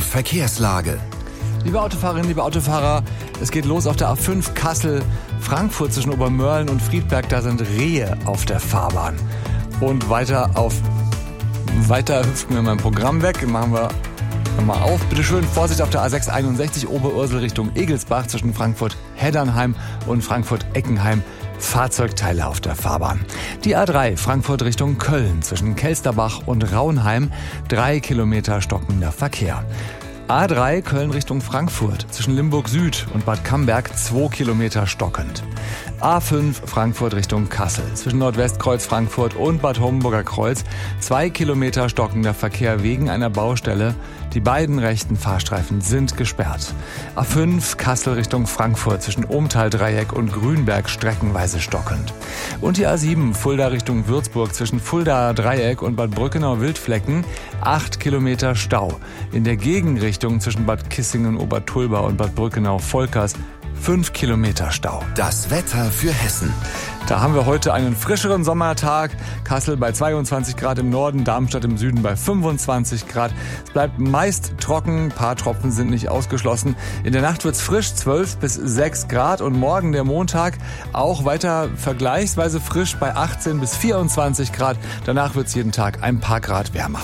Verkehrslage. Liebe Autofahrerinnen, liebe Autofahrer, es geht los auf der A5 Kassel-Frankfurt zwischen Obermörlen und Friedberg. Da sind Rehe auf der Fahrbahn. Und weiter hüpft mir mein Programm weg. Machen wir nochmal auf. Bitte schön Vorsicht auf der A661 Oberursel Richtung Egelsbach zwischen Frankfurt-Heddernheim und Frankfurt-Eckenheim. Fahrzeugteile auf der Fahrbahn. Die A3 Frankfurt Richtung Köln zwischen Kelsterbach und Raunheim. 3 Kilometer stockender Verkehr. A3 Köln Richtung Frankfurt zwischen Limburg Süd und Bad Camberg 2 Kilometer stockend. A5 Frankfurt Richtung Kassel zwischen Nordwestkreuz Frankfurt und Bad Homburger Kreuz 2 Kilometer stockender Verkehr wegen einer Baustelle. Die beiden rechten Fahrstreifen sind gesperrt. A5 Kassel Richtung Frankfurt zwischen Ohmtal-Dreieck und Grünberg streckenweise stockend. Und die A7 Fulda Richtung Würzburg zwischen Fulda-Dreieck und Bad Brückenau-Wildflecken 8 Kilometer Stau. In der Gegenrichtung zwischen Bad Kissingen-Obertulba und Bad Brückenau-Volkers 5 Kilometer Stau. Das Wetter für Hessen. Da haben wir heute einen frischeren Sommertag. Kassel bei 22 Grad im Norden, Darmstadt im Süden bei 25 Grad. Es bleibt meist trocken, ein paar Tropfen sind nicht ausgeschlossen. In der Nacht wird's frisch, 12 bis 6 Grad. Und morgen, der Montag, auch weiter vergleichsweise frisch bei 18 bis 24 Grad. Danach wird's jeden Tag ein paar Grad wärmer.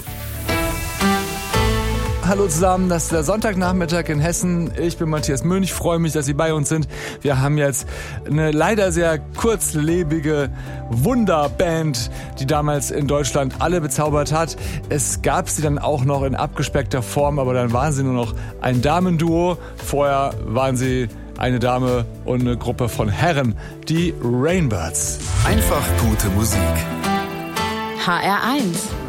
Hallo zusammen, das ist der Sonntagnachmittag in Hessen. Ich bin Matthias Münch, freue mich, dass Sie bei uns sind. Wir haben jetzt eine leider sehr kurzlebige Wunderband, die damals in Deutschland alle bezaubert hat. Es gab sie dann auch noch in abgespeckter Form, aber dann waren sie nur noch ein Damenduo. Vorher waren sie eine Dame und eine Gruppe von Herren, die Rainbirds. Einfach gute Musik. HR1